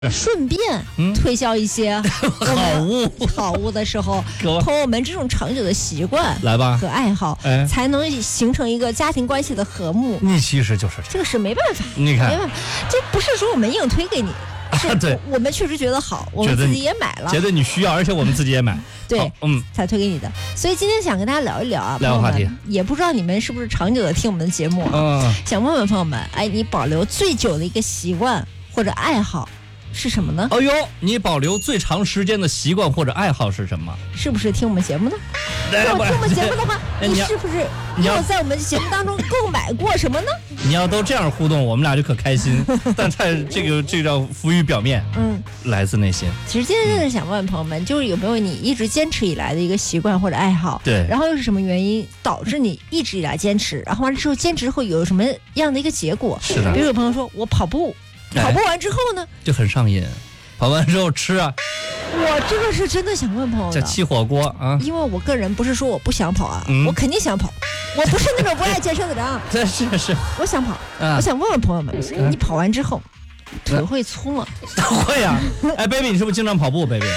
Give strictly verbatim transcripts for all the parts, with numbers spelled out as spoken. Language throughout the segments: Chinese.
顺便推销一些好物好物的时候，朋友们这种长久的习惯来吧和爱好， 哎， 才能形成一个家庭关系的和睦。 你其实就是这这个是没办法， 你看， 没办法，这不是说我们硬推给你。是对， 我们确实觉得好，我们自己也买了， 觉得你需要，而且我们自己也买， 对， 嗯， 才推给你的。所以今天想跟大家聊一聊啊， 聊个话题， 也不知道你们是不是长久的听我们的节目啊？ 嗯， 想问问朋友们，哎，你保留最久的一个习惯或者爱好是什么呢？ 哦呦，你保留最长时间的习惯或者爱好是什么？ 是不是听我们节目呢？如果听我们节目的话，你是不是要在我们节目当中购买过什么呢？ 你要都这样互动，我们俩就可开心。但太这个这叫浮于表面， 嗯， 来自内心。 其实今天真的想问问朋友们，就是有没有你一直坚持以来的一个习惯或者爱好？ 对。 然后又是什么原因导致你一直以来坚持？然后完了之后坚持后有什么样的一个结果？ 是的。 比如有朋友说我跑步，跑步完之后呢， 就很上瘾。跑完之后吃啊， 我这个是真的想问朋友的， 这气火锅啊， 因为我个人不是说我不想跑啊， 嗯、 我肯定想跑，我不是那种不爱健身的人啊。 这是是， 我想跑，啊、我想问问朋友们，嗯、你跑完之后腿会粗吗？ 会啊，哎 ，baby， 你是不是经常跑步 ，baby？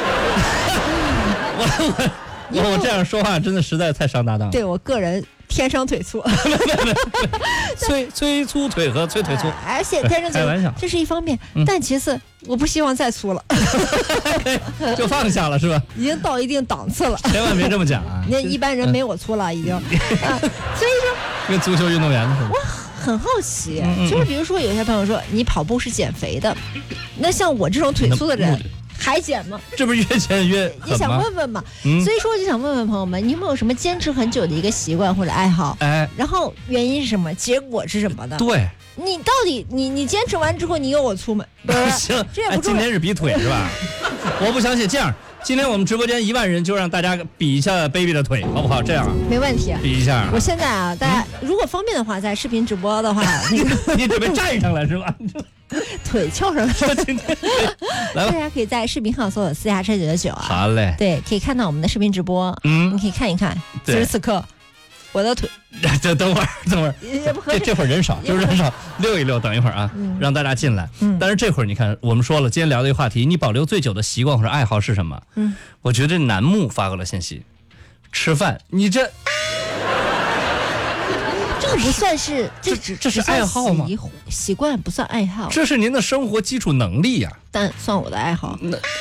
我我我我这样说话真的实在太伤搭档了。 对我个人。天生腿粗， 催催粗腿和催腿粗， 而且天生腿粗，这是一方面， 嗯、 但其次我不希望再粗了， 就放下了是吧？ 已经到一定档次了， 千万别这么讲啊！ 那一般人没我粗了已经，啊、所以说跟足球运动员似的。 我很好奇，嗯、就是比如说有些朋友说你跑步是减肥的，那像我这种腿粗的人。还减吗？ 这不是越减越狠吗？ 也想问问嘛，嗯、所以说我就想问问朋友们，你有没有什么坚持很久的一个习惯或者爱好？哎，然后原因是什么？结果是什么呢？ 对， 你到底你你坚持完之后，你有我粗吗？ 行， 这也不重要。 今天是比腿是吧？我不相信。这样，今天我们直播间一万人，就让大家比一下 baby 的腿，好不好？这样没问题， 比一下。 我现在啊，大家如果方便的话，在视频直播的话， 你你准备站上来是吧？ 腿翘上来， 来吧， 大家可以在视频号搜索四下车九九九啊。 好嘞， 对，可以看到我们的视频直播，嗯，你可以看一看。此时此刻，我的腿。 这等会儿，等会儿，这这会儿人少，就是人少，溜一溜，等一会儿啊，嗯、让大家进来。嗯，但是这会儿你看，我们说了，今天聊的一个话题，你保留最久的习惯或者爱好是什么？嗯，我觉得楠木发过了信息，吃饭，你这。 这个不算是， 这只这是爱好吗？ 习惯不算爱好， 这是您的生活基础能力呀、啊。 但算我的爱好。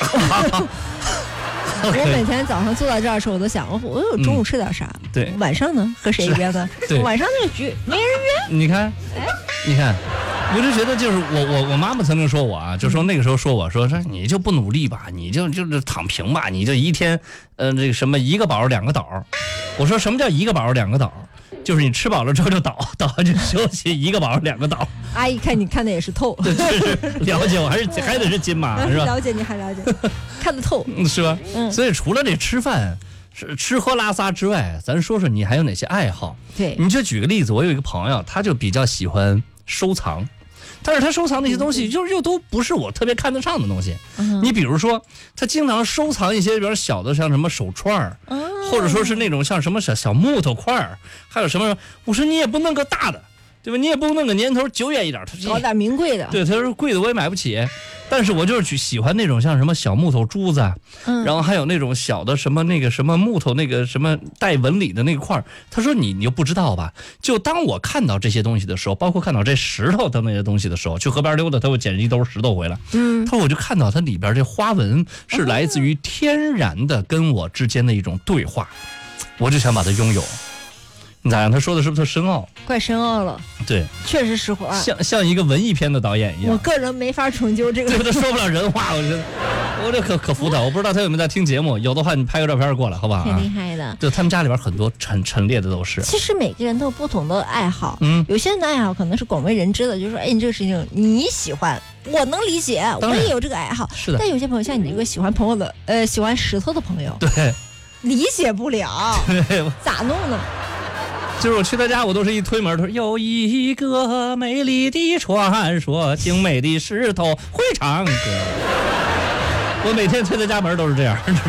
我每天早上坐到这儿的时候，我都想，我我有中午吃点啥？ 嗯、对， 晚上呢和谁约呢？晚上那个局没人约。 你看，哎，你看，我就觉得就是我我我妈妈曾经说我啊，就说那个时候说我说说你就不努力吧，你就就是躺平吧，你就一天呃这个什么一个宝两个倒。我说什么叫一个宝两个倒？就是你吃饱了之后就倒，倒完就休息，一个饱两个倒。 阿姨看你看的也是透， 对，是了解我，还是还得是金马是吧？ 了解你还了解，看得透是吧？嗯。所以除了这吃饭、吃吃喝拉撒之外，咱说说你还有哪些爱好？ 对， 你就举个例子，我有一个朋友，他就比较喜欢收藏。但是他收藏那些东西，就又都不是我特别看得上的东西。嗯、你比如说，他经常收藏一些比较小的，像什么手串儿，嗯、或者说是那种像什么小小木头块儿，还有什么？我说你也不弄个大的，对吧？你也不弄个年头久远一点，他搞点名贵的。 对，他说贵的我也买不起。但是我就是去喜欢那种像什么小木头珠子，嗯，然后还有那种小的什么那个什么木头那个什么带纹理的那个块儿。他说你你又不知道吧？就当我看到这些东西的时候，包括看到这石头的那些东西的时候，去河边溜达，他会捡一兜石头回来。嗯，他说我就看到它里边这花纹是来自于天然的跟我之间的一种对话，我就想把它拥有。你咋样？他说的是不是特深奥？ 怪深奥了。 对， 确实实话， 像像一个文艺片的导演一样。 我个人没法成就这个， 对不对？说不了人话，我这我这可可服他。我不知道他有没有在听节目，有的话你拍个照片过来，好不好？ 挺厉害的。 就他们家里边很多陈陈列的都是。 其实每个人都有不同的爱好，嗯，有些人的爱好可能是广为人知的，就是说，哎，你这个事情你喜欢，我能理解，我也有这个爱好。 是的。 但有些朋友像你这个喜欢朋友的，呃，喜欢石头的朋友， 对， 理解不了， 对， 咋弄呢？ 就是我去他家，我都是一推门，他说有一个美丽的传说，精美的石头会唱歌。我每天推他家门都是这样，你知道吗？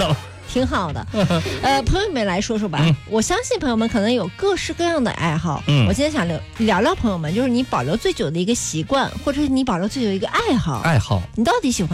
挺好的。呃，朋友们来说说吧、嗯，我相信朋友们可能有各式各样的爱好。嗯，我今天想聊聊聊朋友们，就是你保留最久的一个习惯，或者是你保留最久的一个爱好。 爱好， 你到底喜欢